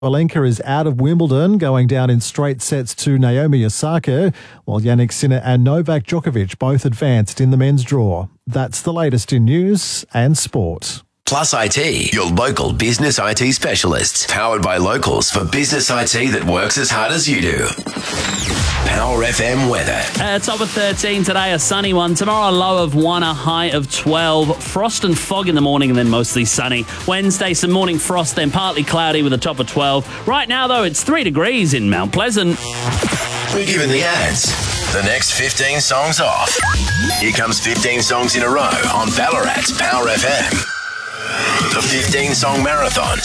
Sabalenka is out of Wimbledon, going down in straight sets to Naomi Osaka, while Jannik Sinner and Novak Djokovic both advanced in the men's draw. That's the latest in news and sport. Plus IT, your local business IT specialists. Powered by locals for business IT that works as hard as you do. Power FM weather. Top of 13 today, a sunny one. Tomorrow, a low of 1, a high of 12. Frost and fog in the morning and then mostly sunny. Wednesday, some morning frost, then partly cloudy with a top of 12. Right now, though, it's 3 degrees in Mount Pleasant. We're giving the ads the next 15 songs off. Here comes 15 songs in a row on Ballarat's Power FM. The 15-song marathon